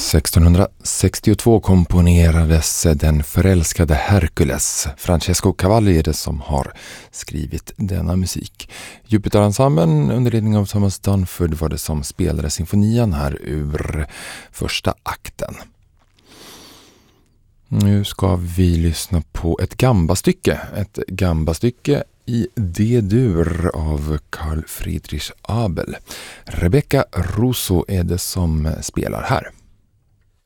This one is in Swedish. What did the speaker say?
1662 komponerades Den förälskade Herkules. Francesco Cavalli är det som har skrivit denna musik. Jupiterensemblen under ledning av Thomas Dunford var det som spelade symfonian här ur första akten. Nu ska vi lyssna på ett gambastycke. Ett gambastycke i D-dur av Carl Friedrich Abel. Rebecca Russo är det som spelar här.